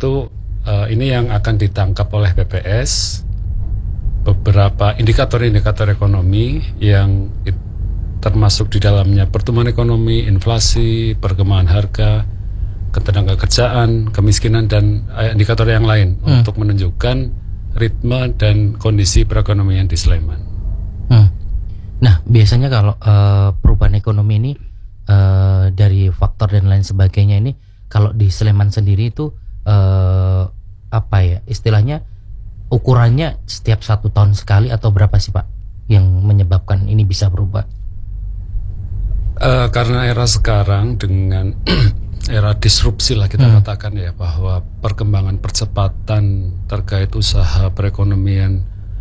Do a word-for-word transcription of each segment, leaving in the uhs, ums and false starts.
itu uh, ini yang akan ditangkap oleh B P S, beberapa indikator-indikator ekonomi yang it, termasuk di dalamnya pertumbuhan ekonomi, inflasi, perkembangan harga, ketenagakerjaan, kemiskinan, dan uh, indikator yang lain hmm. untuk menunjukkan ritme dan kondisi perekonomian di Sleman. Hmm. Nah, biasanya kalau uh, perubahan ekonomi ini uh, dari faktor dan lain sebagainya ini, kalau di Sleman sendiri itu uh, apa ya istilahnya, ukurannya setiap satu tahun sekali atau berapa sih Pak yang menyebabkan ini bisa berubah? Uh, karena era sekarang dengan era disrupsi lah kita hmm. katakan ya, bahwa perkembangan percepatan terkait usaha perekonomian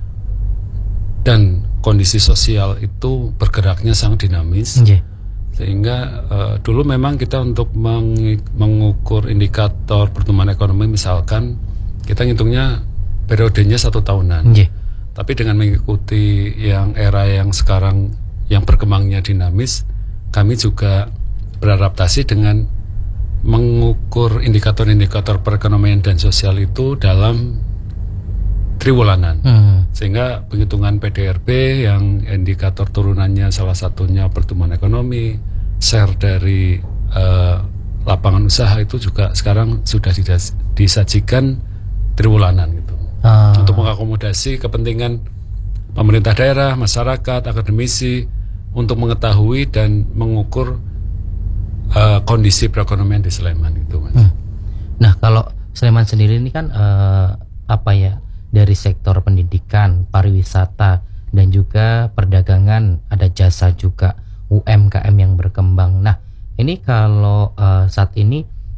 dan kondisi sosial itu bergeraknya sangat dinamis. Yeah. Sehingga uh, dulu memang kita untuk meng- mengukur indikator pertumbuhan ekonomi misalkan kita ngitungnya periodenya satu tahunan. Yeah. Tapi dengan mengikuti yang era yang sekarang yang berkembangnya dinamis, kami juga beradaptasi dengan mengukur indikator-indikator perekonomian dan sosial itu dalam triwulanan. Hmm. Sehingga penghitungan P D R B yang indikator turunannya salah satunya pertumbuhan ekonomi, share dari uh, lapangan usaha itu juga sekarang sudah didas- disajikan triwulanan gitu. Ah. Untuk mengakomodasi kepentingan pemerintah daerah, masyarakat, akademisi untuk mengetahui dan mengukur uh, kondisi perekonomian di Sleman itu, Mas. Hmm. Nah, kalau Sleman sendiri ini kan uh, apa ya, dari sektor pendidikan, pariwisata, dan juga perdagangan, ada jasa juga, U M K M yang berkembang. Nah, ini kalau uh, saat ini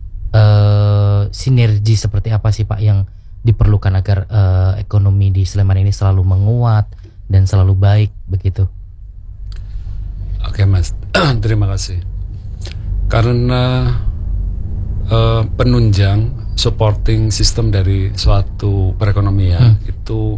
uh, sinergi seperti apa sih Pak yang diperlukan agar uh, ekonomi di Sleman ini selalu menguat dan selalu baik begitu? Oke Mas, terima kasih. Karena uh, penunjang supporting system dari suatu perekonomian hmm. itu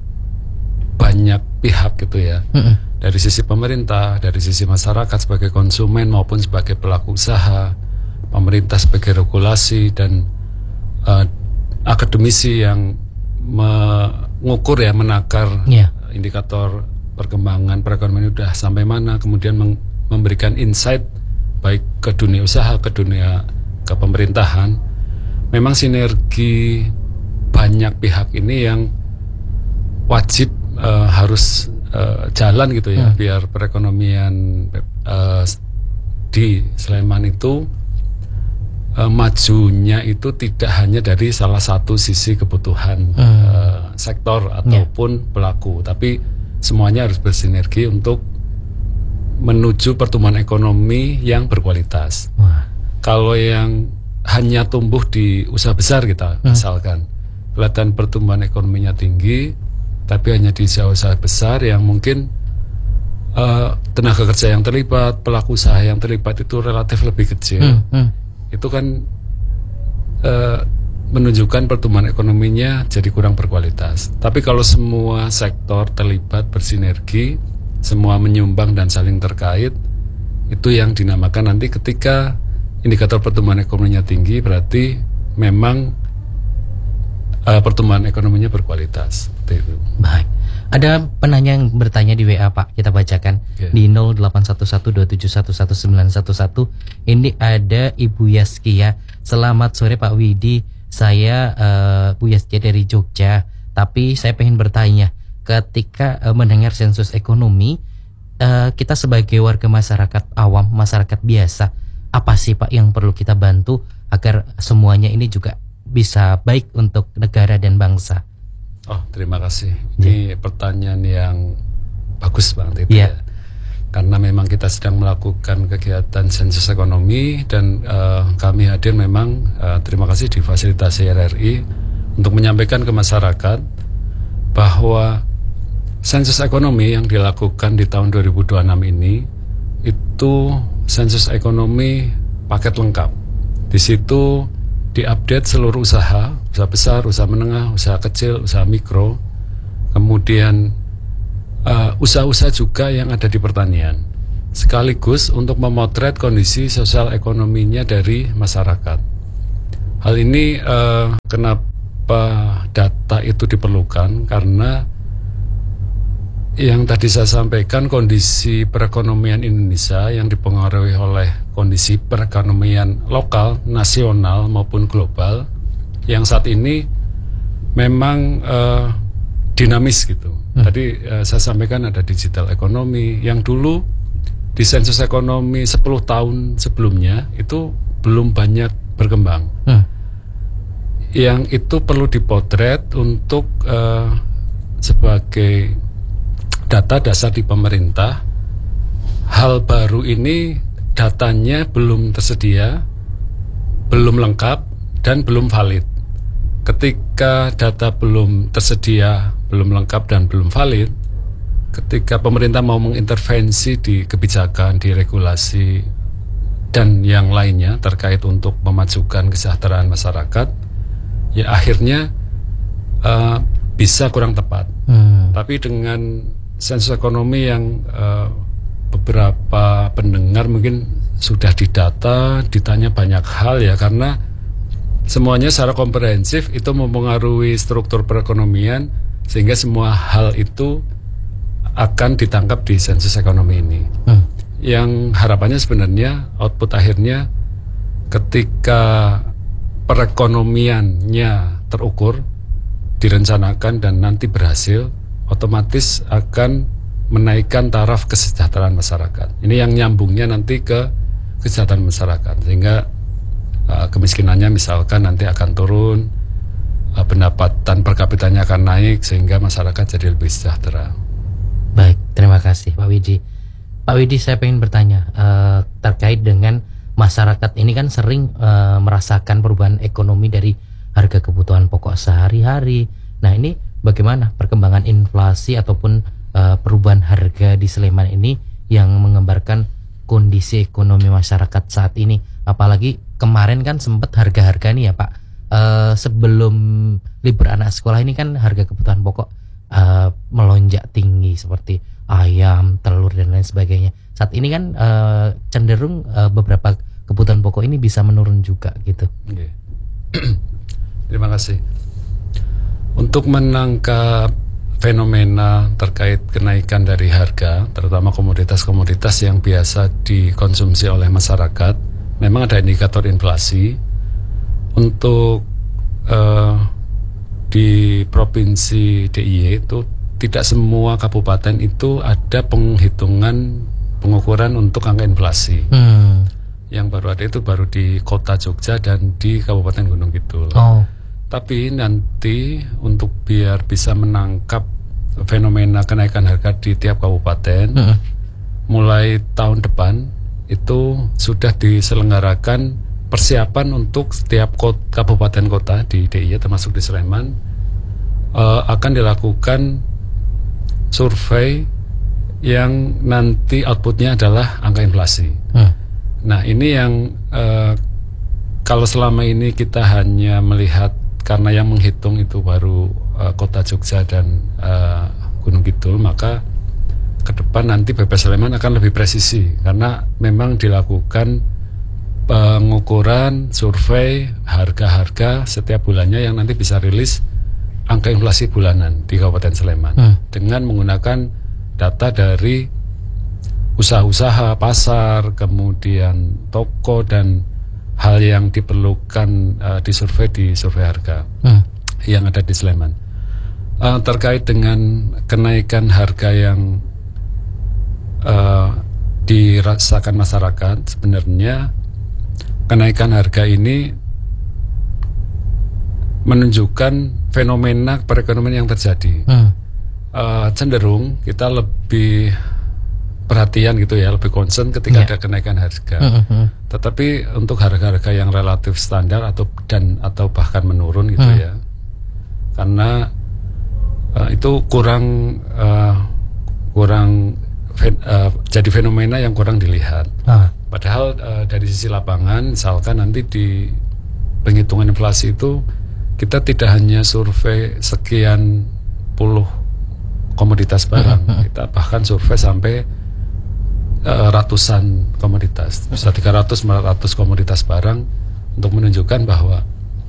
banyak pihak gitu ya. Hmm. Dari sisi pemerintah, dari sisi masyarakat sebagai konsumen maupun sebagai pelaku usaha, pemerintah sebagai regulasi, dan uh, akademisi yang mengukur ya, menakar yeah. indikator perkembangan perekonomian sudah sampai mana, kemudian meng- memberikan insight baik ke dunia usaha, ke dunia ke pemerintahan. Memang sinergi banyak pihak ini yang wajib uh, harus uh, jalan gitu ya, hmm. biar perekonomian uh, di Sleman itu uh, majunya itu tidak hanya dari salah satu sisi kebutuhan hmm. uh, sektor ataupun yeah. pelaku, tapi semuanya harus bersinergi untuk menuju pertumbuhan ekonomi yang berkualitas. Wah. Kalau yang hanya tumbuh di usaha besar kita, hmm. misalkan kelihatan pertumbuhan ekonominya tinggi, tapi hanya di usaha-usaha besar yang mungkin uh, tenaga kerja yang terlibat, pelaku usaha yang terlibat itu relatif lebih kecil. Hmm. Hmm. Itu kan uh, menunjukkan pertumbuhan ekonominya jadi kurang berkualitas. Tapi kalau semua sektor terlibat, bersinergi, semua menyumbang dan saling terkait, itu yang dinamakan nanti ketika indikator pertumbuhan ekonominya tinggi, berarti memang uh, pertumbuhan ekonominya berkualitas. Seperti itu. Baik. Ada penanya yang bertanya di W A Pak, kita bacakan okay. di nol delapan satu satu dua tujuh satu satu sembilan satu satu. Ini ada Ibu Yaskia. Selamat sore Pak Widi. Saya uh, Bu Yaskia dari Jogja, tapi saya pengen bertanya, ketika uh, mendengar sensus ekonomi, uh, kita sebagai warga masyarakat awam, masyarakat biasa, apa sih Pak yang perlu kita bantu agar semuanya ini juga bisa baik untuk negara dan bangsa? Oh, terima kasih. Ini yeah. pertanyaan yang bagus banget itu yeah. ya. Karena memang kita sedang melakukan kegiatan sensus ekonomi dan uh, kami hadir memang uh, terima kasih difasilitasi R R I untuk menyampaikan ke masyarakat bahwa sensus ekonomi yang dilakukan di tahun dua ribu dua puluh enam ini itu sensus ekonomi paket lengkap. Di situ diupdate seluruh usaha, usaha besar, usaha menengah, usaha kecil, usaha mikro, kemudian Uh, usaha-usaha juga yang ada di pertanian, sekaligus untuk memotret kondisi sosial ekonominya dari masyarakat. Hal ini uh, kenapa data itu diperlukan, karena yang tadi saya sampaikan, kondisi perekonomian Indonesia yang dipengaruhi oleh kondisi perekonomian lokal, nasional maupun global, yang saat ini memang uh, dinamis gitu. Hmm. Tadi uh, saya sampaikan ada digital ekonomi yang dulu di sensus ekonomi sepuluh tahun sebelumnya itu belum banyak berkembang. Hmm. Yang itu perlu dipotret untuk uh, sebagai data dasar di pemerintah. Hal baru ini datanya belum tersedia, belum lengkap, dan belum valid. Ketika data belum tersedia, belum lengkap, dan belum valid, ketika pemerintah mau mengintervensi di kebijakan, di regulasi, dan yang lainnya terkait untuk memajukan kesejahteraan masyarakat, ya akhirnya uh, bisa kurang tepat. Hmm. Tapi dengan sensus ekonomi yang uh, beberapa pendengar mungkin sudah didata, ditanya banyak hal ya, karena semuanya secara komprehensif itu mempengaruhi struktur perekonomian, sehingga semua hal itu akan ditangkap di sensus ekonomi ini. Hmm. Yang harapannya sebenarnya output akhirnya ketika perekonomiannya terukur, direncanakan, dan nanti berhasil, otomatis akan menaikkan taraf kesejahteraan masyarakat. Ini yang nyambungnya nanti ke kesejahteraan masyarakat, sehingga uh, kemiskinannya misalkan nanti akan turun, uh, pendapatan per kapitanya akan naik, sehingga masyarakat jadi lebih sejahtera. Baik, terima kasih Pak Widi. Pak Widi, saya ingin bertanya uh, terkait dengan masyarakat ini kan sering uh, merasakan perubahan ekonomi dari harga kebutuhan pokok sehari-hari. Nah, ini bagaimana perkembangan inflasi ataupun uh, perubahan harga di Sleman ini yang menggambarkan kondisi ekonomi masyarakat saat ini? Apalagi kemarin kan sempat harga-harga nih ya Pak, uh, sebelum libur anak sekolah ini kan harga kebutuhan pokok uh, melonjak tinggi seperti ayam, telur, dan lain sebagainya. Saat ini kan uh, cenderung uh, beberapa kebutuhan pokok ini bisa menurun juga gitu. Okay. Terima kasih. Untuk menangkap fenomena terkait kenaikan dari harga, terutama komoditas-komoditas yang biasa dikonsumsi oleh masyarakat, memang ada indikator inflasi. Untuk uh, di provinsi D I Y itu tidak semua kabupaten itu ada penghitungan pengukuran untuk angka inflasi. Hmm. Yang baru ada itu baru di kota Jogja dan di Kabupaten Gunung Kidul. Oh. Tapi nanti untuk biar bisa menangkap fenomena kenaikan harga di tiap kabupaten, uh-uh. mulai tahun depan itu sudah diselenggarakan persiapan untuk setiap kota, kabupaten kota di D I Y termasuk di Sleman, uh, akan dilakukan survei yang nanti outputnya adalah angka inflasi. Uh. Nah, ini yang uh, kalau selama ini kita hanya melihat karena yang menghitung itu baru uh, kota Jogja dan uh, Gunung Kidul, maka ke depan nanti B P Sleman akan lebih presisi karena memang dilakukan pengukuran survei harga-harga setiap bulannya yang nanti bisa rilis angka inflasi bulanan di Kabupaten Sleman hmm. dengan menggunakan data dari usaha-usaha, pasar, kemudian toko, dan hal yang diperlukan uh, disurvei di survei harga hmm. yang ada di Sleman. Uh, terkait dengan kenaikan harga yang uh, dirasakan masyarakat, sebenarnya kenaikan harga ini menunjukkan fenomena perekonomian yang terjadi. Hmm. Uh, cenderung kita lebih perhatian gitu ya, lebih concern ketika yeah. ada kenaikan harga. Mm-hmm. Tetapi untuk harga-harga yang relatif standar atau dan atau bahkan menurun gitu mm. ya, karena uh, itu kurang uh, kurang fen, uh, jadi fenomena yang kurang dilihat. Ah. Padahal uh, dari sisi lapangan, misalkan nanti di penghitungan inflasi itu kita tidak hanya survei sekian puluh komoditas barang, mm-hmm. kita bahkan survei sampai ratusan komoditas, bisa tiga ratus empat ratus komoditas barang untuk menunjukkan bahwa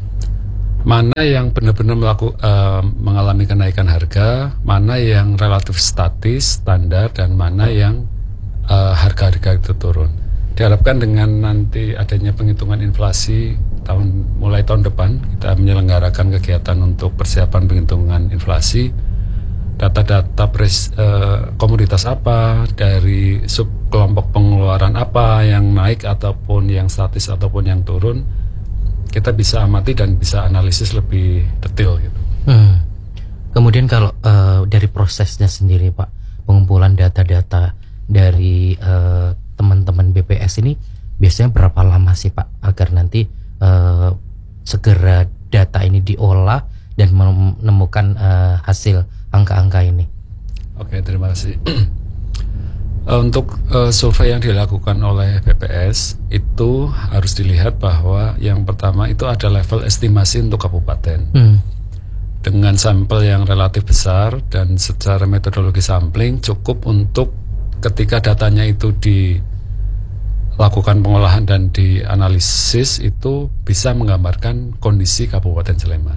mana yang benar-benar melaku, uh, mengalami kenaikan harga, mana yang relatif statis, standar, dan mana yang uh, harga-harga itu turun. Diharapkan dengan nanti adanya penghitungan inflasi tahun mulai tahun depan, kita menyelenggarakan kegiatan untuk persiapan penghitungan inflasi. Data-data pres, uh, komoditas apa, dari sub kelompok pengeluaran apa yang naik ataupun yang statis ataupun yang turun, kita bisa amati dan bisa analisis lebih detail gitu. Hmm. Kemudian kalau uh, dari prosesnya sendiri Pak, pengumpulan data-data dari uh, teman-teman B P S ini biasanya berapa lama sih Pak agar nanti uh, segera data ini diolah dan menemukan uh, hasil angka-angka ini? Oke, terima kasih. Untuk uh, survei yang dilakukan oleh B P S itu harus dilihat bahwa yang pertama itu ada level estimasi untuk kabupaten hmm. dengan sampel yang relatif besar, dan secara metodologi sampling cukup untuk ketika datanya itu dilakukan pengolahan dan dianalisis itu bisa menggambarkan kondisi Kabupaten Sleman.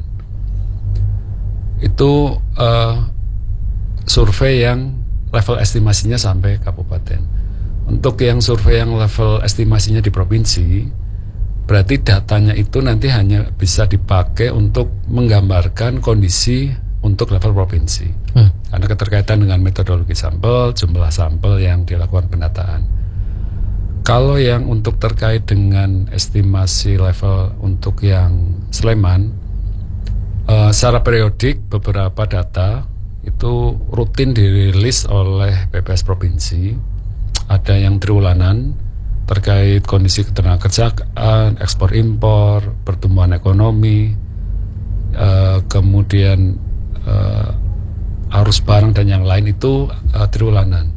Itu uh, survei yang level estimasinya sampai kabupaten. Untuk yang survei yang level estimasinya di provinsi, berarti datanya itu nanti hanya bisa dipakai untuk menggambarkan kondisi untuk level provinsi. Hmm. Karena keterkaitan dengan metodologi sampel, jumlah sampel yang dilakukan pendataan. Kalau yang untuk terkait dengan estimasi level untuk yang Sleman, uh, secara periodik beberapa data itu rutin dirilis oleh B P S provinsi. Ada yang triwulanan terkait kondisi ketenagakerjaan, ekspor impor, pertumbuhan ekonomi, uh, kemudian uh, arus barang dan yang lain itu uh, triwulanan.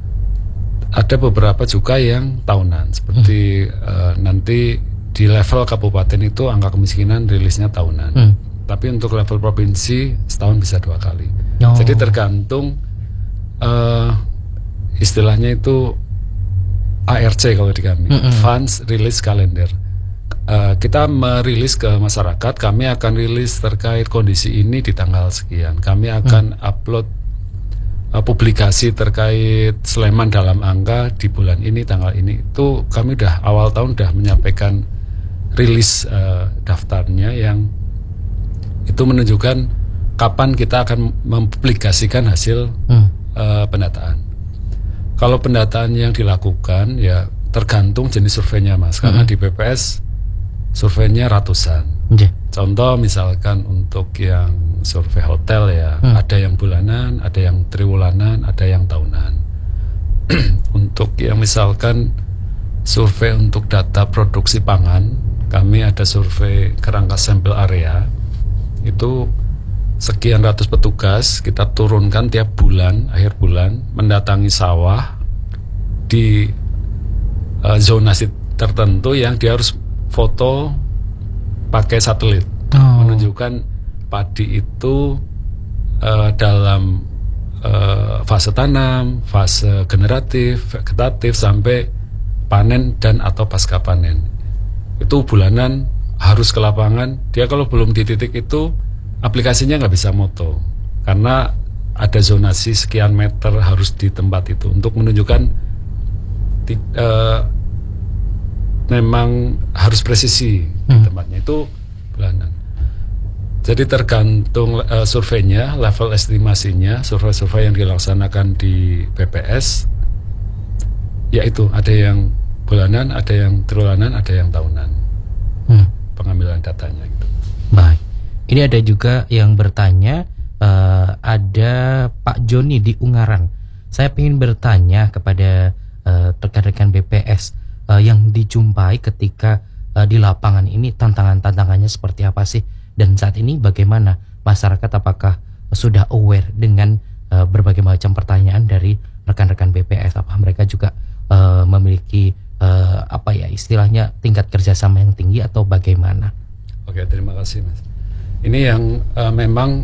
Ada beberapa juga yang tahunan, seperti hmm. uh, nanti di level kabupaten itu angka kemiskinan rilisnya tahunan. Hmm. Tapi untuk level provinsi setahun bisa dua kali. Oh. Jadi tergantung uh, istilahnya itu A R C kalau di kami, mm-hmm. Advance Release Calendar. Uh, kita merilis ke masyarakat, kami akan rilis terkait kondisi ini di tanggal sekian. Kami akan mm. upload uh, publikasi terkait Sleman dalam angka di bulan ini, tanggal ini. Itu kami udah awal tahun udah menyampaikan rilis uh, daftarnya yang itu menunjukkan kapan kita akan mempublikasikan hasil hmm. uh, pendataan. Kalau pendataan yang dilakukan ya tergantung jenis surveinya Mas, karena hmm. di B P S surveinya ratusan. Okay. Contoh misalkan untuk yang survei hotel ya, hmm. ada yang bulanan, ada yang triwulanan, ada yang tahunan. Untuk yang misalkan survei untuk data produksi pangan, kami ada survei kerangka sampel area. Itu sekian ratus petugas kita turunkan tiap bulan, akhir bulan, mendatangi sawah di uh, zonasi tertentu yang dia harus foto pakai satelit, oh. menunjukkan padi itu uh, dalam uh, fase tanam, fase generatif, vegetatif, sampai panen dan atau pasca panen. Itu bulanan harus ke lapangan. Dia kalau belum di titik itu aplikasinya nggak bisa moto, karena ada zonasi sekian meter harus di tempat itu untuk menunjukkan uh, memang harus presisi hmm. di tempatnya itu bulanan. Jadi tergantung uh, surveinya, level estimasinya, survei-survei yang dilaksanakan di B P S, yaitu ada yang bulanan, ada yang triwulanan, ada yang tahunan. Hmm. Pengambilan datanya gitu. Baik. Ini ada juga yang bertanya, uh, ada Pak Joni di Ungaran. Saya ingin bertanya kepada uh, rekan-rekan B P S uh, yang dijumpai ketika uh, di lapangan ini, tantangan-tantangannya seperti apa sih? Dan saat ini bagaimana masyarakat, apakah sudah aware dengan uh, berbagai macam pertanyaan dari rekan-rekan B P S? Apa mereka juga uh, memiliki uh, apa ya istilahnya tingkat kerjasama yang tinggi atau bagaimana? Oke, terima kasih Mas. Ini yang uh, memang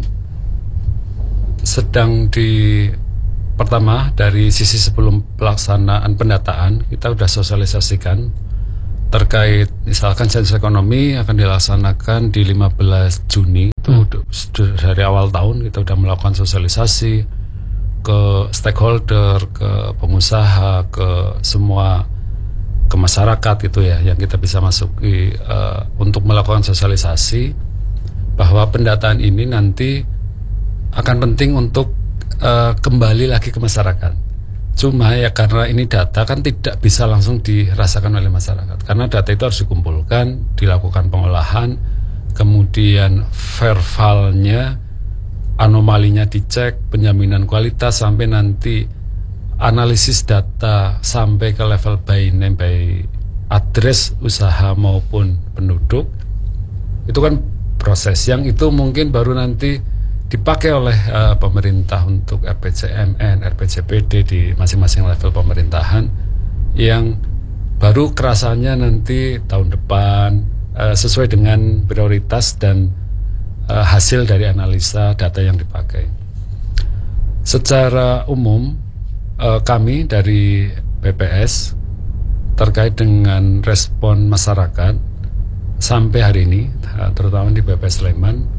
sedang di pertama dari sisi sebelum pelaksanaan pendataan kita sudah sosialisasikan terkait misalkan sensus ekonomi akan dilaksanakan di lima belas Juni. Itu hmm. dari awal tahun kita sudah melakukan sosialisasi ke stakeholder, ke pengusaha, ke semua, ke masyarakat gitu ya, yang kita bisa masuki uh, untuk melakukan sosialisasi bahwa pendataan ini nanti akan penting untuk uh, kembali lagi ke masyarakat. Cuma ya karena ini data kan tidak bisa langsung dirasakan oleh masyarakat, karena data itu harus dikumpulkan, dilakukan pengolahan, kemudian verbalnya, anomalinya dicek, penjaminan kualitas, sampai nanti analisis data sampai ke level by name, by address usaha maupun penduduk. Itu kan proses yang itu mungkin baru nanti dipakai oleh uh, pemerintah untuk R P C M N, R P C P D di masing-masing level pemerintahan, yang baru kerasanya nanti tahun depan uh, sesuai dengan prioritas dan uh, hasil dari analisa data yang dipakai. Secara umum uh, kami dari B P S terkait dengan respon masyarakat sampai hari ini, uh, terutama di B P S Sleman,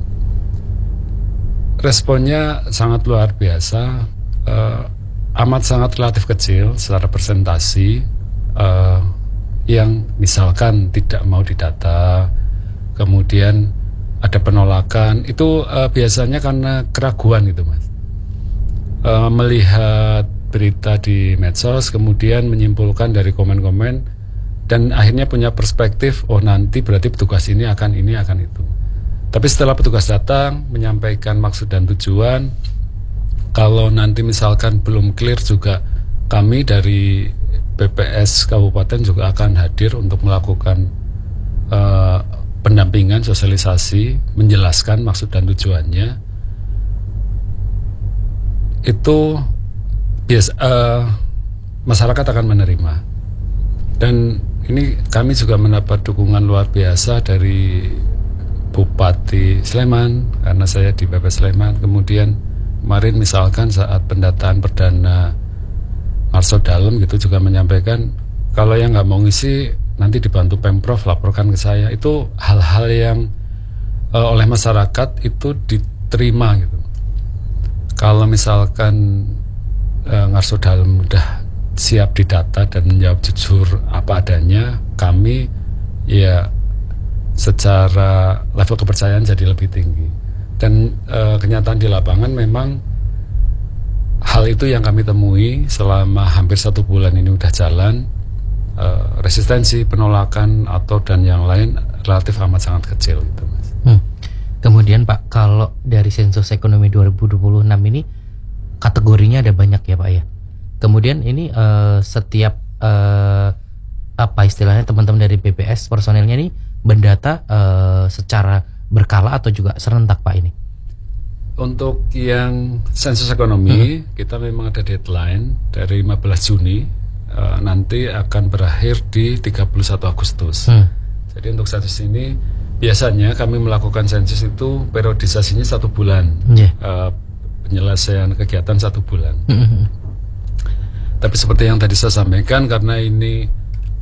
responnya sangat luar biasa, uh, amat sangat relatif kecil secara persentasi, uh, yang misalkan tidak mau didata, kemudian ada penolakan, itu uh, biasanya karena keraguan itu mas, uh, melihat berita di medsos, kemudian menyimpulkan dari komen-komen, dan akhirnya punya perspektif, oh nanti berarti petugas ini akan ini akan itu. Tapi setelah petugas datang menyampaikan maksud dan tujuan, kalau nanti misalkan belum clear juga, kami dari B P S Kabupaten juga akan hadir untuk melakukan uh, pendampingan, sosialisasi, menjelaskan maksud dan tujuannya. Itu biasa, uh, masyarakat akan menerima. Dan ini kami juga mendapat dukungan luar biasa dari Bupati Sleman, karena saya di B P S Sleman. Kemudian kemarin misalkan saat pendataan perdana Marso Dalem gitu juga menyampaikan, kalau yang nggak mau ngisi nanti dibantu Pemprov, laporkan ke saya. Itu hal-hal yang uh, oleh masyarakat itu diterima gitu. Kalau misalkan uh, Marso Dalem udah siap didata dan menjawab jujur apa adanya, kami ya secara level kepercayaan jadi lebih tinggi. Dan e, kenyataan di lapangan memang hal itu yang kami temui selama hampir satu bulan ini udah jalan. e, Resistensi, penolakan atau dan yang lain relatif amat sangat kecil gitu, Mas. Hmm. Kemudian Pak, kalau dari sensus ekonomi dua ribu dua puluh enam ini kategorinya ada banyak ya Pak ya. Kemudian ini e, setiap e, apa istilahnya teman-teman dari B P S personelnya ini mendata uh, secara berkala atau juga serentak Pak ini? Untuk yang sensus ekonomi, hmm. kita memang ada deadline dari lima belas Juni, uh, nanti akan berakhir di tiga puluh satu Agustus. Hmm. Jadi untuk sensus ini biasanya kami melakukan sensus itu periodisasinya satu bulan, yeah. uh, penyelesaian kegiatan satu bulan. Hmm. Tapi seperti yang tadi saya sampaikan, karena ini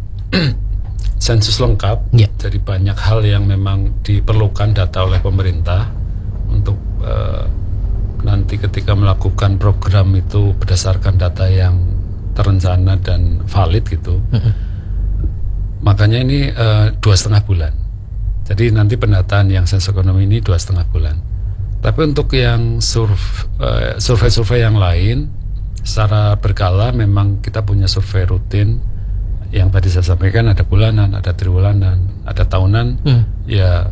sensus lengkap, yeah. jadi banyak hal yang memang diperlukan data oleh pemerintah untuk uh, nanti ketika melakukan program itu berdasarkan data yang terencana dan valid gitu. Mm-hmm. Makanya ini uh, dua setengah bulan. Jadi nanti pendataan yang sensus ekonomi ini dua setengah bulan. Tapi untuk yang surf, uh, survei-survei yang lain secara berkala memang kita punya survei rutin. Yang tadi saya sampaikan ada bulanan, ada triwulanan, ada tahunan, hmm. ya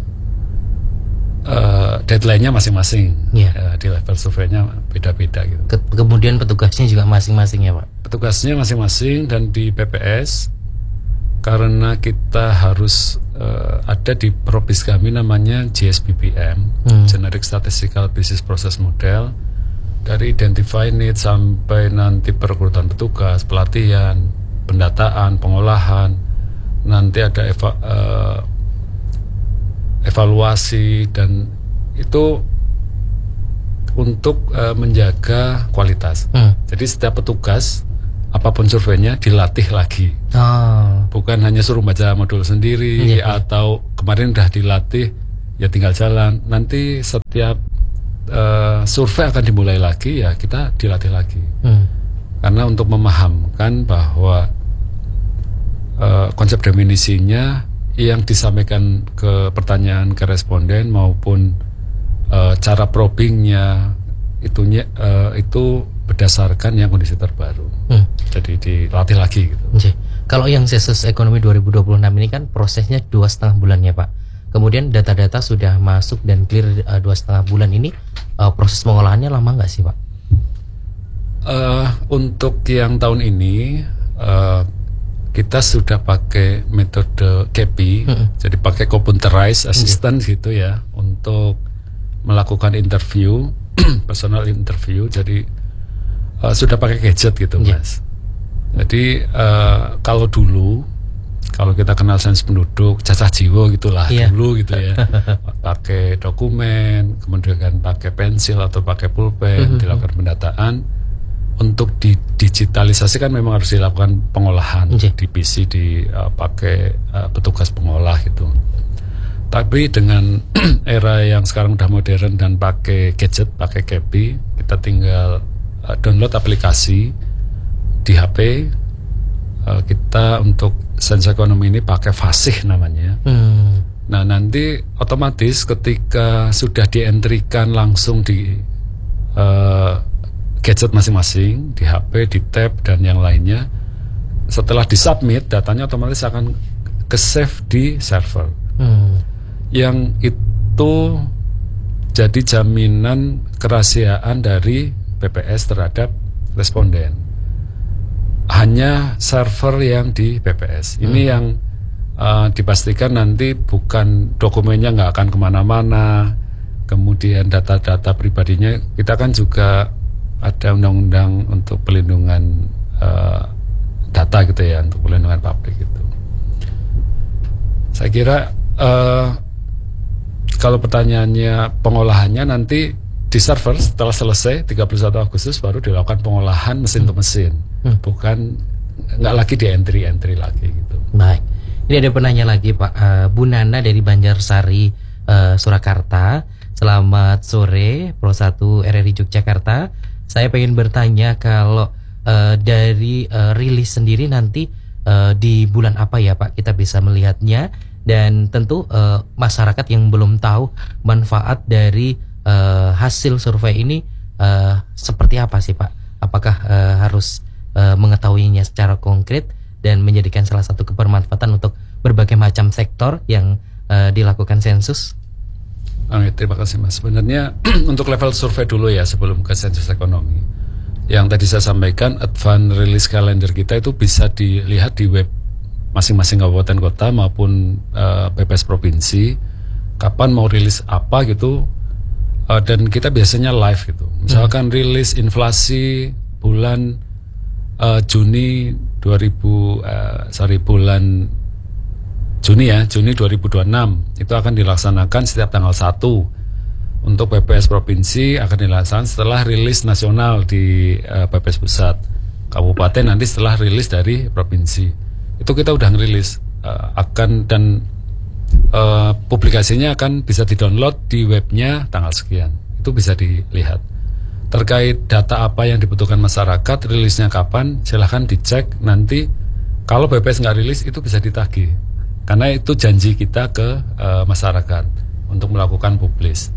uh, deadline-nya masing-masing, yeah. uh, di level surveinya beda-beda gitu. Ke kemudian petugasnya juga masing-masing ya Pak? Petugasnya masing-masing, dan di B P S karena kita harus uh, ada di propis kami namanya J S B P M, hmm. Generic Statistical Business Process Model, dari identify need sampai nanti perekrutan petugas, pelatihan, pendataan, pengolahan, nanti ada eva, uh, evaluasi, dan itu untuk uh, menjaga kualitas. Hmm. Jadi setiap petugas apapun surveinya dilatih lagi. Oh. bukan hanya suruh baca modul sendiri yeah, atau yeah. kemarin udah dilatih ya tinggal jalan. Nanti setiap uh, survei akan dimulai lagi ya kita dilatih lagi. Hmm. Karena untuk memahamkan bahwa uh, konsep definisinya yang disampaikan ke pertanyaan ke responden maupun uh, cara probingnya itunya uh, itu berdasarkan yang kondisi terbaru. Hmm. Jadi dilatih lagi gitu. Okay. Kalau yang sensus ekonomi dua ribu dua puluh enam ini kan prosesnya dua setengah bulan ya Pak. Kemudian data-data sudah masuk dan clear uh, dua setengah bulan ini, uh, proses pengolahannya lama nggak sih Pak? Uh, untuk yang tahun ini uh, kita sudah pakai metode K P, hmm. jadi pakai computerized assistant hmm. gitu ya untuk melakukan interview, personal interview. Jadi Uh, sudah pakai gadget gitu yeah. Mas. Jadi uh, kalau dulu kalau kita kenal sensus penduduk cacah jiwa gitulah yeah. dulu gitu ya. Pakai dokumen, kemudian pakai pensil atau pakai pulpen mm-hmm. dilakukan pendataan. Untuk didigitalisasi kan memang harus dilakukan pengolahan yeah. di P C dipakai uh, uh, petugas pengolah gitu. Tapi dengan era yang sekarang udah modern dan pakai gadget, pakai K P, kita tinggal download aplikasi di H P. uh, kita untuk sensus ekonomi ini pakai Fasih namanya. Hmm. Nah nanti otomatis ketika sudah dientrikan langsung di uh, gadget masing-masing, di H P, di tab dan yang lainnya, setelah disubmit datanya otomatis akan ke save di server. Hmm. Yang itu jadi jaminan kerahasiaan dari B P S terhadap responden. Hanya server yang di B P S. Ini hmm. yang uh, dipastikan nanti bukan dokumennya nggak akan kemana-mana. Kemudian data-data pribadinya, kita kan juga ada undang-undang untuk pelindungan uh, data gitu ya, untuk pelindungan publik gitu. Saya kira uh, kalau pertanyaannya pengolahannya nanti di server setelah selesai tiga puluh satu Agustus baru dilakukan pengolahan mesin hmm. ke mesin, hmm. bukan nggak lagi di entry-entry lagi gitu. Baik, ini ada penanya lagi Pak, uh, Bu Nana dari Banjarsari, uh, Surakarta. Selamat sore, Pro satu R R I Yogyakarta. Saya pengen bertanya kalau uh, dari uh, rilis sendiri nanti uh, di bulan apa ya Pak kita bisa melihatnya, dan tentu uh, masyarakat yang belum tahu manfaat dari Uh, hasil survei ini uh, seperti apa sih Pak? Apakah uh, harus uh, mengetahuinya secara konkret dan menjadikan salah satu kebermanfaatan untuk berbagai macam sektor yang uh, dilakukan sensus? Oh, terima kasih Mas. Sebenarnya untuk level survei dulu ya sebelum ke sensus ekonomi. Yang tadi saya sampaikan, advance release calendar kita itu bisa dilihat di web masing-masing kabupaten kota maupun uh, B P S provinsi. Kapan mau rilis apa gitu. Uh, dan kita biasanya live gitu. Misalkan hmm. rilis inflasi bulan uh, Juni dua ribu uh, sorry bulan Juni ya, Juni dua ribu dua puluh enam itu akan dilaksanakan setiap tanggal satu. Untuk B P S provinsi akan dilaksanakan setelah rilis nasional di uh, B P S pusat. Kabupaten nanti setelah rilis dari provinsi. Itu kita udah ngerilis uh, akan dan Uh, publikasinya akan bisa di-download di webnya tanggal sekian. Itu bisa dilihat. Terkait data apa yang dibutuhkan masyarakat, rilisnya kapan, silahkan dicek. Nanti kalau B P S nggak rilis itu bisa ditagih. Karena itu janji kita ke uh, masyarakat untuk melakukan publis.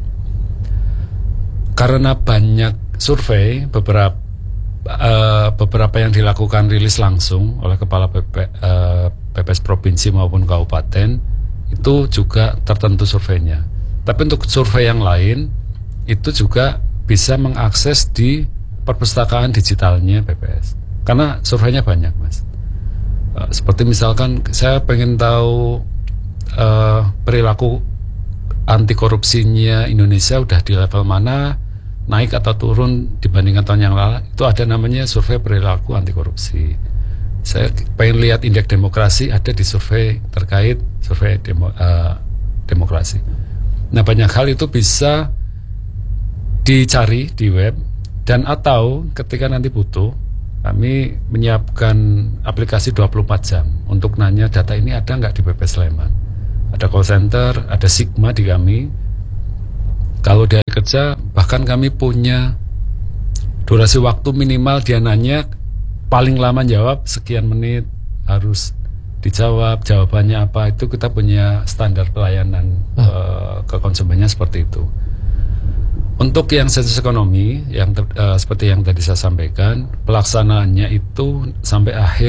Karena banyak survei, beberapa uh, beberapa yang dilakukan rilis langsung oleh kepala B P, uh, B P S provinsi maupun kabupaten, itu juga tertentu surveinya. Tapi untuk survei yang lain itu juga bisa mengakses di perpustakaan digitalnya B P S. Karena surveinya banyak Mas. Uh, seperti misalkan saya pengen tahu uh, perilaku anti korupsinya Indonesia udah di level mana, naik atau turun dibandingkan tahun yang lalu. Itu ada namanya survei perilaku anti korupsi. Saya pengen lihat indeks demokrasi, ada di survei terkait survei demo, uh, demokrasi. Nah banyak hal itu bisa dicari di web, dan atau ketika nanti butuh kami menyiapkan aplikasi dua puluh empat jam untuk nanya data ini ada nggak di B P Sleman. Ada call center, ada Sigma di kami. Kalau dia kerja, bahkan kami punya durasi waktu minimal dia nanya, paling lama jawab sekian menit, harus dijawab, jawabannya apa, itu kita punya standar pelayanan hmm. uh, ke konsumennya seperti itu. Untuk yang sensus ekonomi, yang uh, seperti yang tadi saya sampaikan, pelaksanaannya itu sampai akhir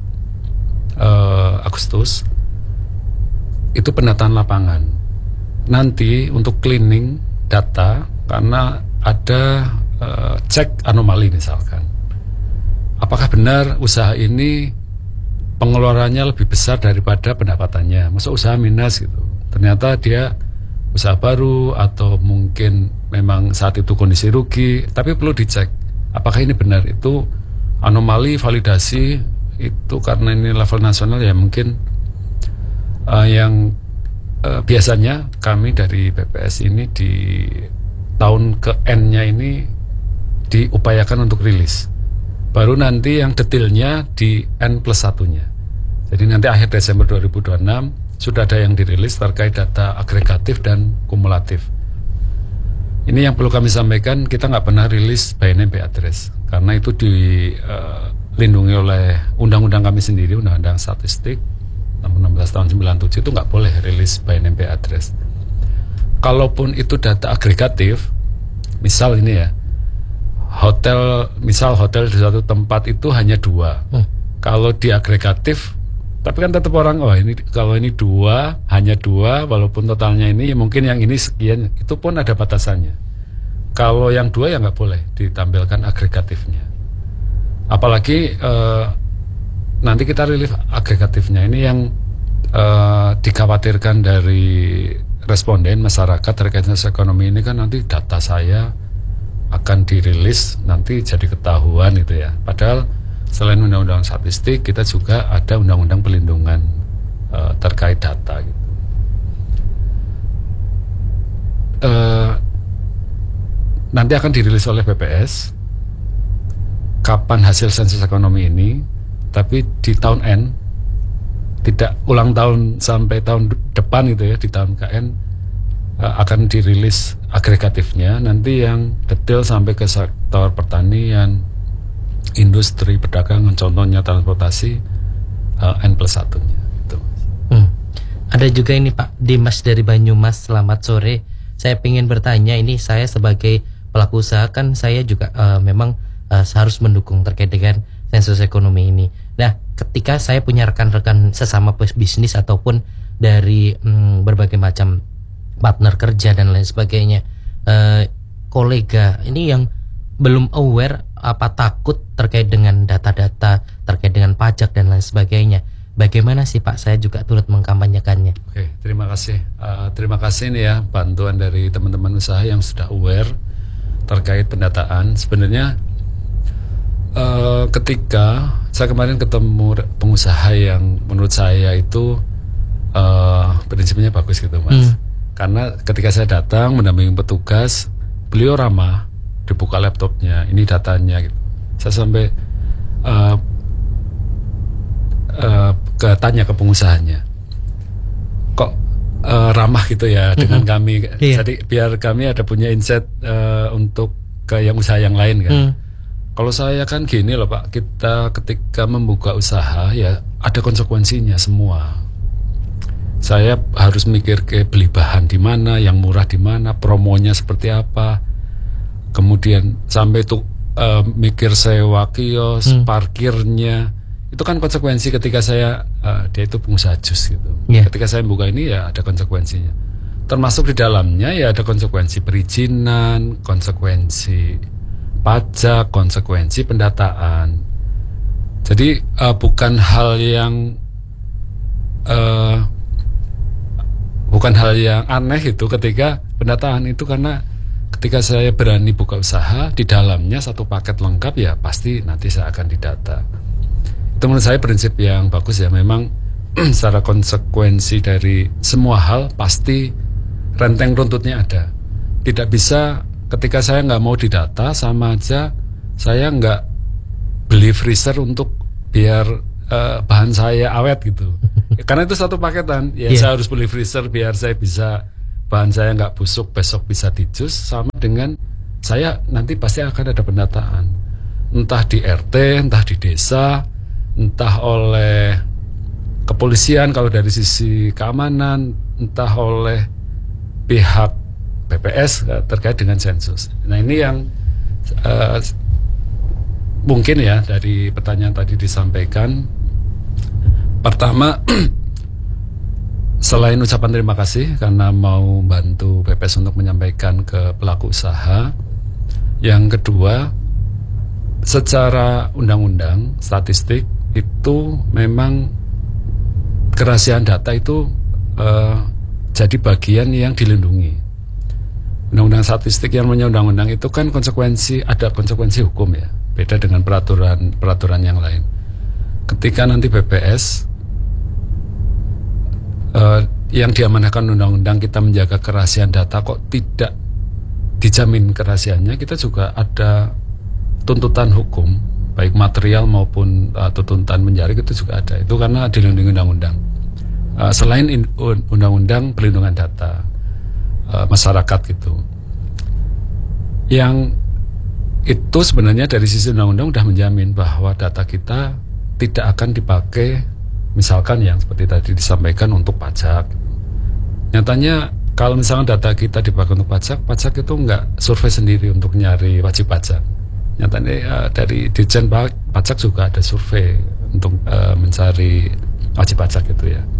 uh, Agustus, itu pendataan lapangan. Nanti untuk cleaning data, karena ada uh, cek anomali misalkan, apakah benar usaha ini pengeluarannya lebih besar daripada pendapatannya, masa usaha minus gitu, ternyata dia usaha baru atau mungkin memang saat itu kondisi rugi, tapi perlu dicek apakah ini benar. Itu anomali validasi itu karena ini level nasional ya, mungkin uh, yang Uh, biasanya kami dari B P S ini di tahun ke N-nya ini diupayakan untuk rilis. Baru nanti yang detailnya di N plus satunya. Jadi nanti akhir Desember dua ribu dua puluh enam sudah ada yang dirilis terkait data agregatif dan kumulatif. Ini yang perlu kami sampaikan, kita nggak pernah rilis by name by address karena itu dilindungi uh, oleh undang-undang kami sendiri, undang-undang statistik enam belas tahun sembilan puluh tujuh itu nggak boleh rilis by name by address. Kalaupun itu data agregatif, misal ini ya, hotel, misal hotel di suatu tempat itu hanya dua. Hmm. Kalau di agregatif, tapi kan tetap orang, oh ini kalau ini dua, hanya dua, walaupun totalnya ini ya mungkin yang ini sekian, itu pun ada batasannya. Kalau yang dua ya nggak boleh ditampilkan agregatifnya. Apalagi eh, nanti kita rilis agregatifnya. Ini yang uh, dikhawatirkan dari responden masyarakat terkait sensus ekonomi ini kan, nanti data saya akan dirilis nanti jadi ketahuan gitu ya. Padahal selain undang-undang statistik, kita juga ada undang-undang pelindungan uh, terkait data gitu. Uh, nanti akan dirilis oleh B P S kapan hasil sensus ekonomi ini. Tapi di tahun N, tidak ulang tahun sampai tahun depan gitu ya, di tahun K N uh, akan dirilis agregatifnya. Nanti yang detail sampai ke sektor pertanian, industri, perdagangan, contohnya transportasi, uh, N plus satunya gitu. Hmm. Ada juga ini Pak Dimas dari Banyumas, selamat sore. Saya ingin bertanya, ini saya sebagai pelaku usaha kan saya juga uh, memang uh, harus mendukung terkait dengan sensus ekonomi ini. Nah, ketika saya punya rekan-rekan sesama bisnis ataupun dari hmm, berbagai macam partner kerja dan lain sebagainya, eh, kolega ini yang belum aware apa takut terkait dengan data-data, terkait dengan pajak dan lain sebagainya. Bagaimana sih Pak? Saya juga turut mengkampanyekannya. Oke, terima kasih. Uh, terima kasih nih ya bantuan dari teman-teman usaha yang sudah aware terkait pendataan. Sebenarnya Uh, ketika saya kemarin ketemu pengusaha yang menurut saya itu uh, prinsipnya bagus gitu Mas, hmm. karena ketika saya datang mendampingi petugas, beliau ramah, dibuka laptopnya, ini datanya gitu. Saya sampai uh, uh, ke tanya ke pengusahanya, kok uh, ramah gitu ya hmm. dengan kami, yeah. Jadi biar kami ada punya insight uh, untuk ke yang usaha yang lain kan. Hmm. Kalau saya kan gini loh Pak, kita ketika membuka usaha ya ada konsekuensinya semua. Saya harus mikir ke beli bahan di mana, yang murah di mana, promonya seperti apa. Kemudian sampai tuh uh, mikir sewa kios, hmm. parkirnya. Itu kan konsekuensi ketika saya uh, dia itu pengusaha jus gitu. Yeah. Ketika saya buka ini ya ada konsekuensinya. Termasuk di dalamnya ya ada konsekuensi perizinan, konsekuensi pajak, konsekuensi pendataan. Jadi uh, bukan hal yang uh, bukan hal yang aneh itu ketika pendataan itu, karena ketika saya berani buka usaha di dalamnya satu paket lengkap ya pasti nanti saya akan didata. Itu menurut saya prinsip yang bagus ya. Memang secara konsekuensi dari semua hal pasti renteng runtutnya ada. Tidak bisa ketika saya nggak mau didata, sama aja saya nggak beli freezer untuk biar uh, bahan saya awet gitu. Karena itu satu paketan. Ya yeah. Saya harus beli freezer biar saya bisa bahan saya nggak busuk, besok bisa dijus. Sama dengan saya nanti pasti akan ada pendataan, entah di R T, entah di desa, entah oleh kepolisian kalau dari sisi keamanan, entah oleh pihak B P S terkait dengan sensus. Nah ini yang uh, mungkin ya dari pertanyaan tadi disampaikan. Pertama, selain ucapan terima kasih karena mau bantu B P S untuk menyampaikan ke pelaku usaha, yang kedua, secara undang-undang statistik itu memang kerahasiaan data itu uh, jadi bagian yang dilindungi. Undang-undang statistik yang namanya undang-undang itu kan konsekuensi, ada konsekuensi hukum ya, beda dengan peraturan peraturan yang lain. Ketika nanti B P S uh, yang diamanahkan undang-undang kita menjaga kerahasiaan data kok tidak dijamin kerahasiaannya, kita juga ada tuntutan hukum baik material maupun uh, tuntutan penjara, itu juga ada. Itu karena dilindungi undang-undang. Uh, selain in, undang-undang perlindungan data uh, masyarakat gitu, yang itu sebenarnya dari sisi undang-undang sudah menjamin bahwa data kita tidak akan dipakai, misalkan yang seperti tadi disampaikan untuk pajak. Nyatanya kalau misalkan data kita dipakai untuk pajak, pajak itu enggak survei sendiri untuk nyari wajib pajak. Nyatanya uh, dari Ditjen Pajak juga ada survei untuk uh, mencari wajib pajak itu ya.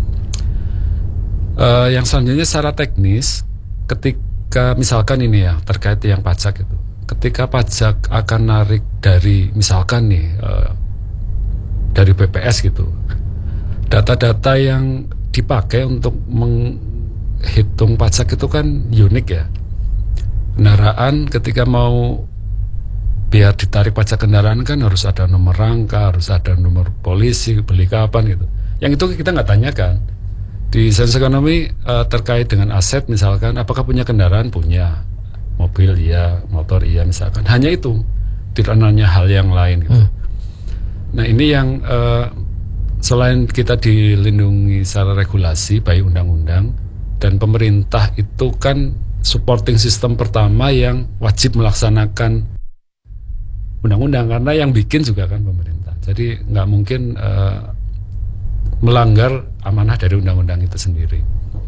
Uh, yang selanjutnya secara teknis, ketika misalkan ini ya terkait yang pajak itu, ketika pajak akan narik dari misalkan nih uh, dari B P S gitu, data-data yang dipakai untuk menghitung pajak itu kan unik ya. Kendaraan ketika mau biar ditarik pajak kendaraan kan harus ada nomor rangka, harus ada nomor polisi, beli kapan gitu. Yang itu kita nggak tanyakan. Di sensus ekonomi uh, terkait dengan aset misalkan, apakah punya kendaraan? Punya. Mobil iya, motor iya misalkan. Hanya itu, tidak nanya hal yang lain gitu. Hmm. Nah ini yang uh, selain kita dilindungi secara regulasi baik undang-undang, dan pemerintah itu kan supporting system pertama yang wajib melaksanakan undang-undang, karena yang bikin juga kan pemerintah. Jadi nggak mungkin uh, melanggar amanah dari undang-undang itu sendiri.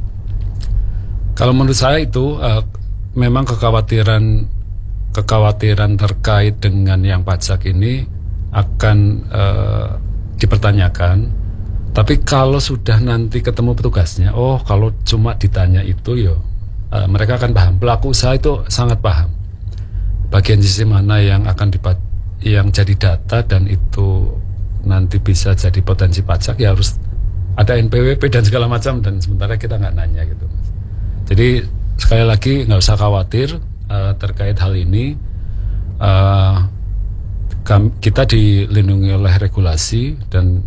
Kalau menurut saya itu uh, memang kekhawatiran kekhawatiran terkait dengan yang pajak ini akan uh, dipertanyakan. Tapi kalau sudah nanti ketemu petugasnya, oh kalau cuma ditanya itu yo, uh, mereka akan paham. Pelaku usaha itu sangat paham bagian sisi mana yang akan dipat yang jadi data dan itu nanti bisa jadi potensi pajak, ya harus ada N P W P dan segala macam, dan sementara kita nggak nanya gitu. Jadi sekali lagi nggak usah khawatir uh, terkait hal ini. Uh, kita dilindungi oleh regulasi dan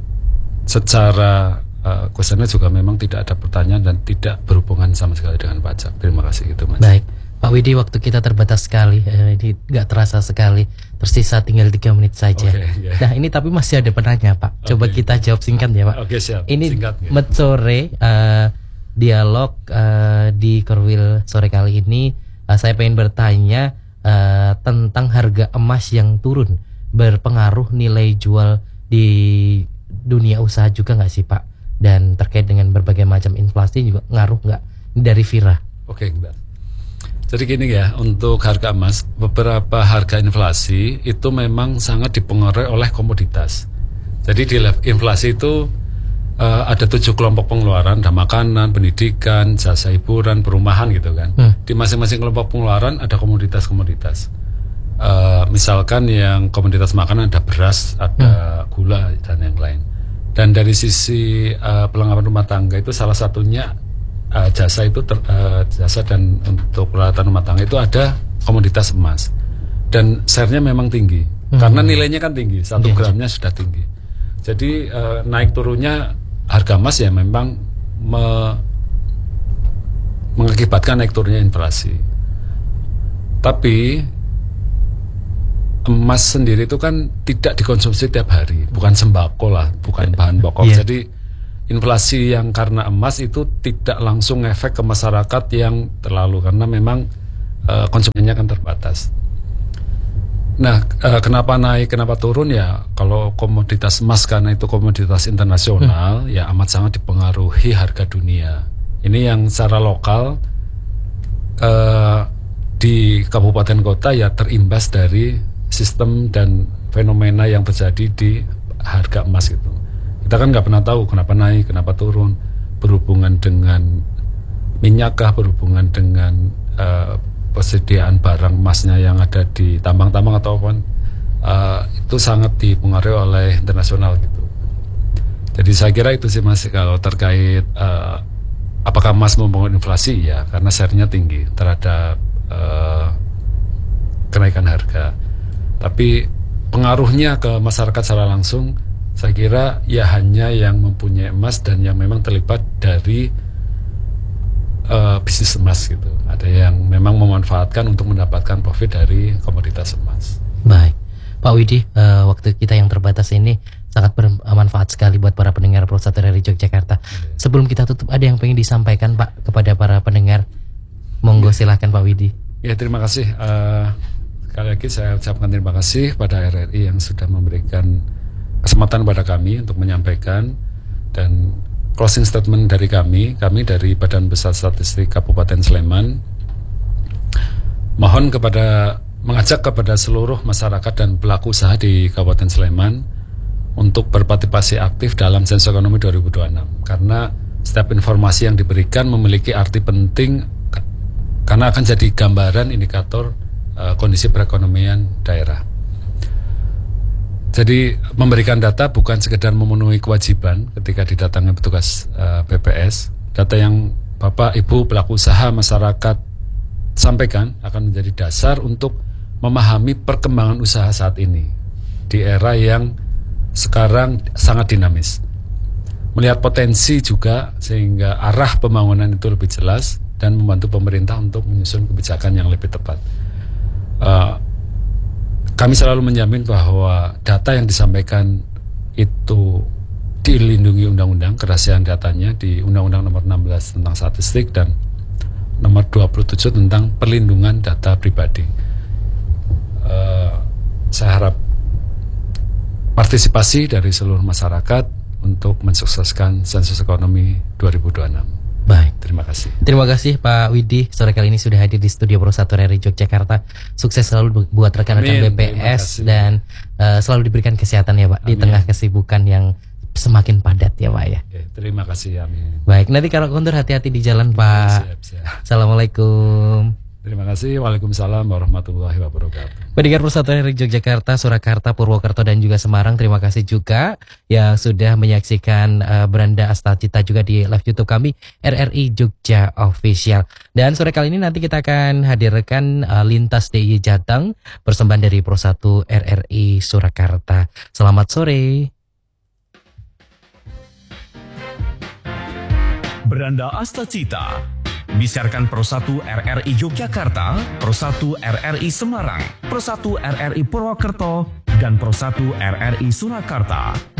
secara uh, kuesioner juga memang tidak ada pertanyaan dan tidak berhubungan sama sekali dengan pajak. Terima kasih itu Mas. Baik. Pak Widi, waktu kita terbatas sekali, eh, ini nggak terasa sekali, tersisa tinggal tiga menit saja. Okay, yeah. Nah ini tapi masih ada penanya Pak, coba okay. kita jawab singkat ya Pak. Okay, siap. Ini singkat, ya. Met sore uh, dialog uh, di Korwil sore kali ini, uh, saya pengen bertanya uh, tentang harga emas yang turun, berpengaruh nilai jual di dunia usaha juga nggak sih Pak? Dan terkait dengan berbagai macam inflasi juga ngaruh nggak dari Vira? Oke, okay, jadi gini ya, untuk harga emas, beberapa harga inflasi itu memang sangat dipengaruhi oleh komoditas. Jadi di inflasi itu uh, ada tujuh kelompok pengeluaran, ada makanan, pendidikan, jasa hiburan, perumahan gitu kan. Hmm. Di masing-masing kelompok pengeluaran ada komoditas-komoditas. Uh, misalkan yang komoditas makanan ada beras, ada hmm. gula dan yang lain. Dan dari sisi uh, perlengkapan rumah tangga itu salah satunya Uh, jasa itu ter, uh, jasa dan untuk peralatan rumah tangga itu ada komoditas emas, dan share-nya memang tinggi hmm. karena nilainya kan tinggi, satu yeah. gramnya sudah tinggi. Jadi uh, naik turunnya harga emas ya memang me, mengakibatkan naik turunnya inflasi. Tapi emas sendiri itu kan tidak dikonsumsi tiap hari, bukan sembako lah, bukan bahan pokok. Yeah. Jadi inflasi yang karena emas itu tidak langsung efek ke masyarakat yang terlalu, karena memang uh, konsumennya kan terbatas. Nah, uh, kenapa naik, kenapa turun ya? Kalau komoditas emas karena itu komoditas internasional, hmm. ya amat sangat dipengaruhi harga dunia. Ini yang secara lokal uh, di kabupaten kota ya terimbas dari sistem dan fenomena yang terjadi di harga emas itu. Kita kan nggak pernah tahu kenapa naik, kenapa turun, berhubungan dengan minyak kah, berhubungan dengan uh, persediaan barang emasnya yang ada di tambang-tambang ataupun uh, itu sangat dipengaruhi oleh internasional gitu. Jadi saya kira itu sih Mas, kalau terkait uh, apakah emas membangun inflasi, ya karena share-nya tinggi terhadap uh, kenaikan harga. Tapi pengaruhnya ke masyarakat secara langsung saya kira ya hanya yang mempunyai emas dan yang memang terlibat dari uh, bisnis emas gitu. Ada yang memang memanfaatkan untuk mendapatkan profit dari komoditas emas. Baik, Pak Widi, uh, waktu kita yang terbatas ini sangat bermanfaat sekali buat para pendengar Pro satu R R I Yogyakarta. Yeah. Sebelum kita tutup, ada yang pengen disampaikan Pak kepada para pendengar? Monggo, yeah. Silahkan Pak Widi. Ya, terima kasih. Uh, sekali lagi saya ucapkan terima kasih pada R R I yang sudah memberikan kesempatan pada kami untuk menyampaikan. Dan closing statement dari kami, kami dari Badan Pusat Statistik Kabupaten Sleman mohon kepada mengajak kepada seluruh masyarakat dan pelaku usaha di Kabupaten Sleman untuk berpartisipasi aktif dalam sensus ekonomi dua ribu dua puluh enam, karena setiap informasi yang diberikan memiliki arti penting karena akan jadi gambaran indikator uh, kondisi perekonomian daerah. Jadi memberikan data bukan sekedar memenuhi kewajiban ketika didatangi petugas uh, B P S. Data yang Bapak, Ibu, pelaku usaha, masyarakat sampaikan akan menjadi dasar untuk memahami perkembangan usaha saat ini di era yang sekarang sangat dinamis. Melihat potensi juga sehingga arah pembangunan itu lebih jelas dan membantu pemerintah untuk menyusun kebijakan yang lebih tepat. Uh, Kami selalu menjamin bahwa data yang disampaikan itu dilindungi undang-undang, kerahasiaan datanya di Undang-Undang Nomor enam belas tentang statistik dan Nomor dua puluh tujuh tentang perlindungan data pribadi. Uh, saya harap partisipasi dari seluruh masyarakat untuk mensukseskan sensus ekonomi dua ribu dua puluh enam. Baik, terima kasih. Terima kasih Pak Widi, sore kali ini sudah hadir di studio Pro satu R R I Yogyakarta. Sukses selalu buat rekan-rekan B P S dan uh, selalu diberikan kesehatan ya Pak. Amin. Di tengah kesibukan yang semakin padat ya Pak ya. Oke, terima kasih, amin. Baik, nanti kalau kontur hati-hati di jalan Pak. Siap, siap. Assalamualaikum. Terima kasih. Waalaikumsalam warahmatullahi wabarakatuh. Pendengar Pro satu R R I Yogyakarta, Surakarta, Purwokerto dan juga Semarang, terima kasih juga yang sudah menyaksikan uh, Beranda Astacita juga di live YouTube kami R R I Jogja Official. Dan sore kali ini nanti kita akan hadirkan uh, Lintas D I Y Jateng, persembahan dari Pro satu R R I Surakarta. Selamat sore. Beranda Astacita disiarkan Pro satu R R I Yogyakarta, Pro satu R R I Semarang, Pro satu R R I Purwokerto, dan Pro satu R R I Surakarta.